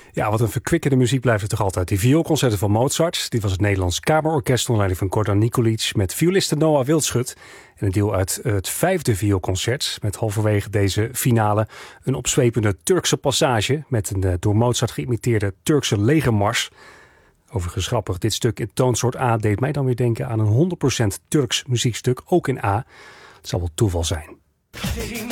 Ja, wat een verkwikkende muziek blijft het toch altijd. Die vioolconcerten van Mozart. Dit was het Nederlands Kamerorkest onder leiding van Gordon Nikolic met violiste Noah Wildschut. En een deel uit het 5e vioolconcert met halverwege deze finale een opzwepende Turkse passage met een door Mozart geïmiteerde Turkse legermars. Overigens grappig, dit stuk in toonsoort A deed mij dan weer denken aan een 100% Turks muziekstuk, ook in A. Het zal wel toeval zijn.